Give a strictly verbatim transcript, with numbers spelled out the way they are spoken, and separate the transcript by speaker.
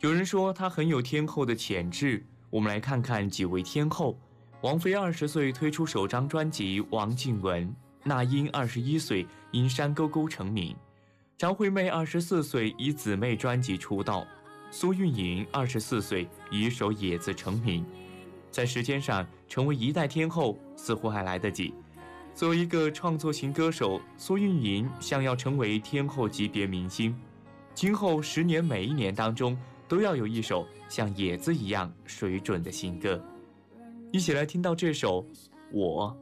Speaker 1: 有人说她很有天后的潜质，我们来看看几位天后。王菲二十岁推出首张专辑《王靖雯》，那英二十一岁因《山沟沟》成名，张惠妹二十四岁以《姊妹》专辑出道，苏运莹二十四岁以首《野子》成名。在时间上成为一代天后似乎还来得及。作为一个创作型歌手，苏运莹想要成为天后级别明星，今后十年每一年当中都要有一首像野子一样水准的新歌。一起来听到这首《我》。